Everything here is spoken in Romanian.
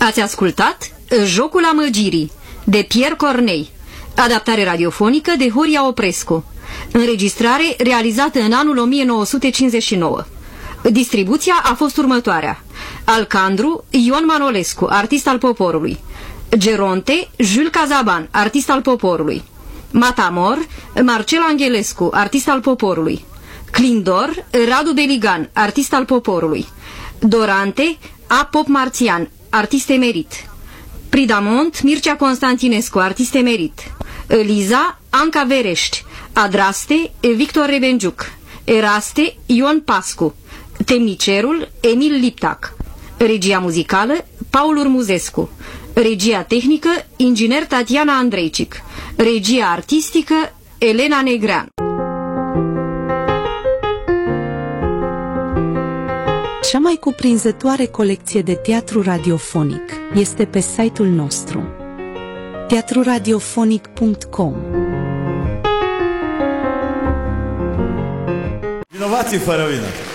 Ați ascultat Jocul amăgirii de Pierre Corneille, adaptare radiofonică de Horia Oprescu, înregistrare realizată în anul 1959. Distribuția a fost următoarea: Alcandru, Ion Manolescu, artist al poporului; Geronte, Jules Cazaban, artist al poporului; Matamor, Marcel Angelescu, artist al poporului; Clindor, Radu Beligan, artist al poporului; Dorante, A. Pop Marțian, artist emerit; Pridamont, Mircea Constantinescu, artist emerit; Liza, Anca Verești; Adraste, Victor Rebenjuc; Eraste, Ion Pascu; Temnicerul, Emil Liptac; Regia muzicală, Paul Urmuzescu; Regia tehnică, inginer Tatiana Andreicic; Regia artistică, Elena Negrean. Cea mai cuprinzătoare colecție de teatru radiofonic este pe site-ul nostru teatruradiofonic.com. Vinovații fără vină.